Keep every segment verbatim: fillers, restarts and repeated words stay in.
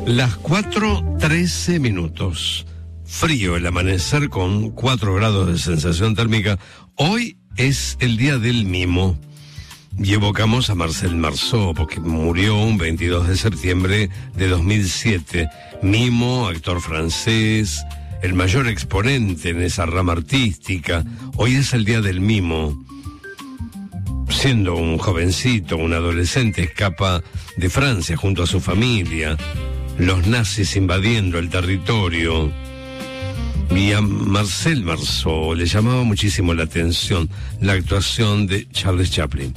Las cuatro trece minutos. Frío el amanecer con cuatro grados de sensación térmica. Hoy es el día del mimo. Y evocamos a Marcel Marceau, porque murió un veintidós de septiembre de dos mil siete. Mimo, actor francés, el mayor exponente en esa rama artística. Hoy es el día del mimo. Siendo un jovencito, un adolescente, escapa de Francia junto a su familia. Los nazis invadiendo el territorio. Y a Marcel Marceau le llamaba muchísimo la atención la actuación de Charles Chaplin.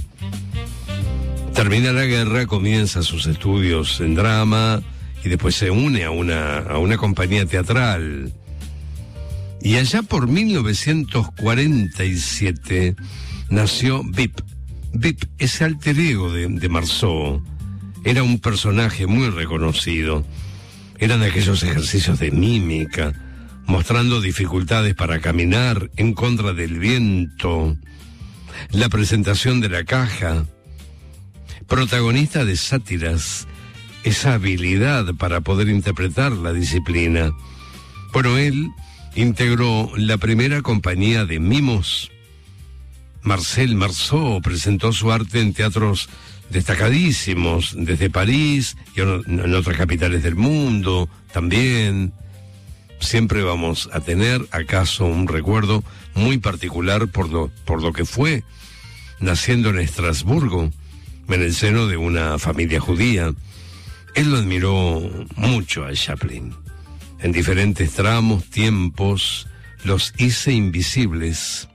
Termina la guerra, comienza sus estudios en drama y después se une a una, a una compañía teatral. Y allá por mil novecientos cuarenta y siete nació Vip. Vip, ese alter ego de, de Marceau, era un personaje muy reconocido. Eran aquellos ejercicios de mímica, mostrando dificultades para caminar en contra del viento, la presentación de la caja, protagonista de sátiras, esa habilidad para poder interpretar la disciplina. Bueno, él integró la primera compañía de mimos. Marcel Marceau presentó su arte en teatros destacadísimos, desde París y en otras capitales del mundo también. Siempre vamos a tener, acaso, un recuerdo muy particular por lo, por lo que fue, naciendo en Estrasburgo, en el seno de una familia judía. Él lo admiró mucho a Chaplin. En diferentes tramos, tiempos, los hice invisibles.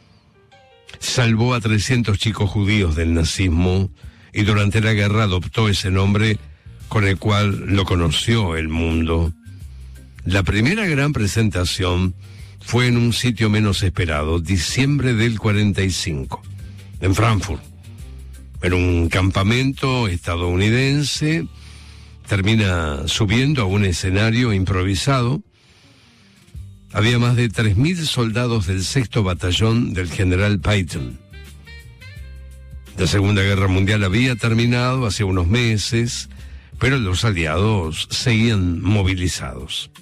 Salvó a trescientos chicos judíos del nazismo y durante la guerra adoptó ese nombre con el cual lo conoció el mundo. La primera gran presentación fue en un sitio menos esperado, diciembre del cuarenta y cinco, en Frankfurt. En un campamento estadounidense, termina subiendo a un escenario improvisado. Había más de tres mil soldados del sexto batallón del general Patton. La Segunda Guerra Mundial había terminado hace unos meses, pero los aliados seguían movilizados.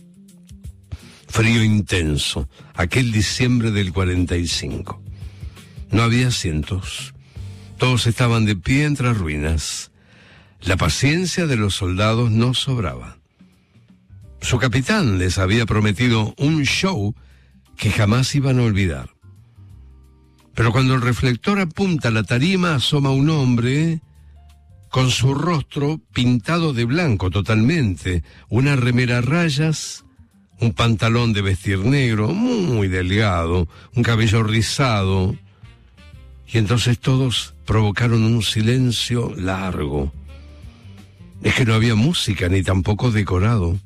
Frío intenso, aquel diciembre del cuarenta y cinco. No había asientos. Todos estaban de pie entre ruinas. La paciencia de los soldados no sobraba. Su capitán les había prometido un show que jamás iban a olvidar. Pero cuando el reflector apunta a la tarima, asoma un hombre con su rostro pintado de blanco totalmente, una remera a rayas, un pantalón de vestir negro, muy delgado, un cabello rizado. Y entonces todos provocaron un silencio largo. Es que no había música ni tampoco decorado.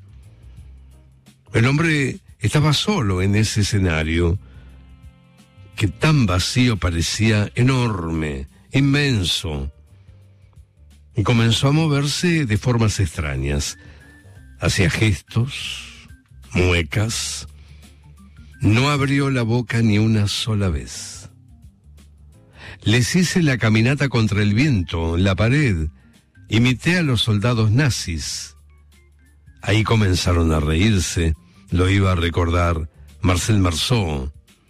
El hombre estaba solo en ese escenario, que tan vacío parecía, enorme, inmenso. Y comenzó a moverse de formas extrañas. Hacía gestos, muecas. No abrió la boca ni una sola vez. Les hice la caminata contra el viento, la pared. Imité a los soldados nazis. Ahí comenzaron a reírse. Lo iba a recordar Marcel Marceau.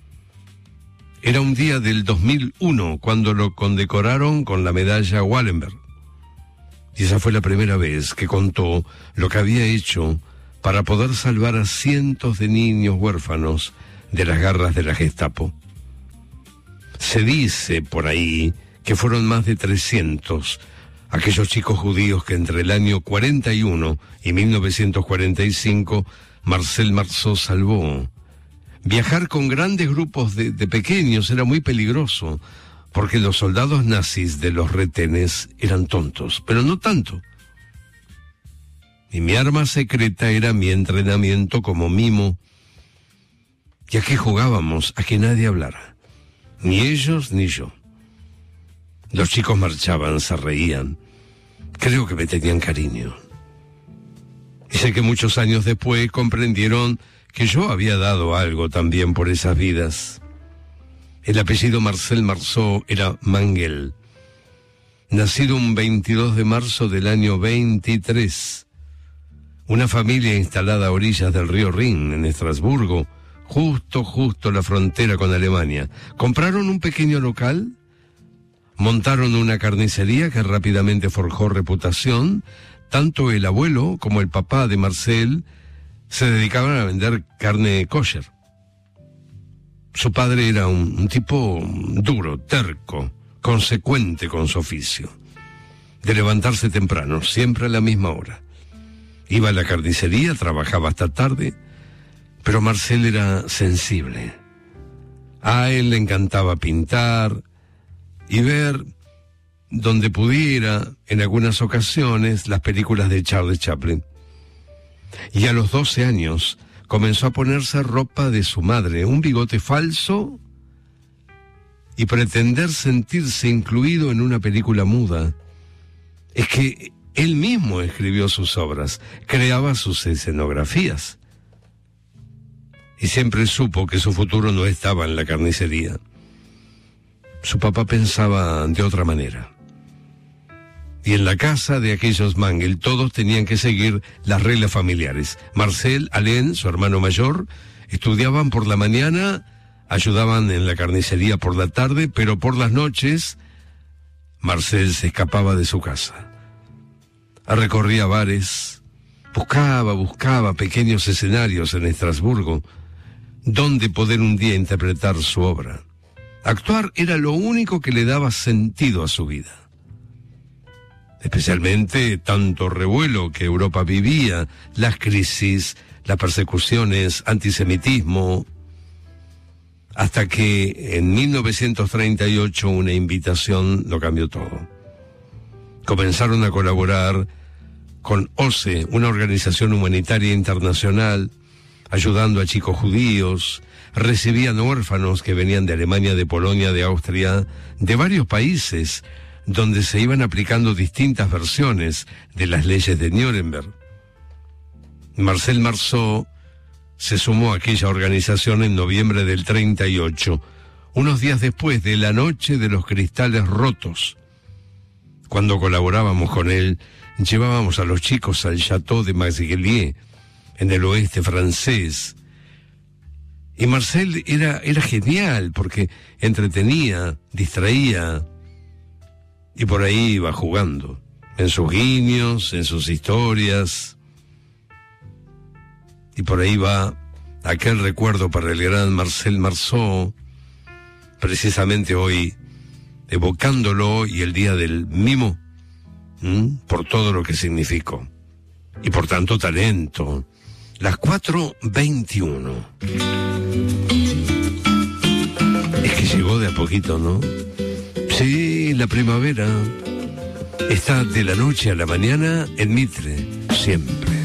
Era un día del dos mil uno cuando lo condecoraron con la medalla Wallenberg. Y esa fue la primera vez que contó lo que había hecho para poder salvar a cientos de niños huérfanos de las garras de la Gestapo. Se dice por ahí que fueron más de trescientos aquellos chicos judíos que entre el año cuarenta y uno y mil novecientos cuarenta y cinco Marcel Marceau salvó. Viajar con grandes grupos de, de pequeños era muy peligroso, porque los soldados nazis de los retenes eran tontos, pero no tanto. Y mi arma secreta era mi entrenamiento como mimo. ¿Y a qué jugábamos? A que nadie hablara. Ni ellos ni yo. Los chicos marchaban, se reían. Creo que me tenían cariño. Y sé que muchos años después comprendieron que yo había dado algo también por esas vidas. El apellido Marcel Marceau era Mangel. Nacido un veintidós de marzo del año veintitrés. una familia instalada a orillas del río Rin, en Estrasburgo, justo, justo la frontera con Alemania. Compraron un pequeño local, montaron una carnicería que rápidamente forjó reputación. Tanto el abuelo como el papá de Marcel se dedicaban a vender carne kosher. Su padre era un, un tipo duro, terco, consecuente con su oficio, de levantarse temprano, siempre a la misma hora. Iba a la carnicería, trabajaba hasta tarde, pero Marcel era sensible. A él le encantaba pintar y ver, donde pudiera, en algunas ocasiones, las películas de Charlie Chaplin. Y a los doce años comenzó a ponerse ropa de su madre, un bigote falso, y pretender sentirse incluido en una película muda. Es que él mismo escribió sus obras, creaba sus escenografías. Y siempre supo que su futuro no estaba en la carnicería. Su papá pensaba de otra manera. Y en la casa de aquellos Mangel todos tenían que seguir las reglas familiares. Marcel, Alain, su hermano mayor, estudiaban por la mañana, ayudaban en la carnicería por la tarde, pero por las noches Marcel se escapaba de su casa. Recorría bares, buscaba, buscaba pequeños escenarios en Estrasburgo, donde poder un día interpretar su obra. Actuar era lo único que le daba sentido a su vida. Especialmente tanto revuelo que Europa vivía, las crisis, las persecuciones, antisemitismo, hasta que en mil novecientos treinta y ocho una invitación lo cambió todo. Comenzaron a colaborar con O S E, una organización humanitaria internacional, ayudando a chicos judíos. Recibían órfanos que venían de Alemania, de Polonia, de Austria, de varios países, donde se iban aplicando distintas versiones de las leyes de Nuremberg. Marcel Marceau se sumó a aquella organización en noviembre del treinta y ocho, unos días después de la noche de los cristales rotos. Cuando colaborábamos con él, llevábamos a los chicos al Château de Marseille, en el oeste francés. Y Marcel era, era genial, porque entretenía, distraía, y por ahí iba jugando, en sus guiños, en sus historias. Y por ahí va aquel recuerdo para el gran Marcel Marceau, precisamente hoy, evocándolo y el día del mimo, ¿m? por todo lo que significó. Y por tanto talento. Las cuatro veintiuno. Es que llegó de a poquito, ¿no? Sí, la primavera está de la noche a la mañana en Mitre, siempre.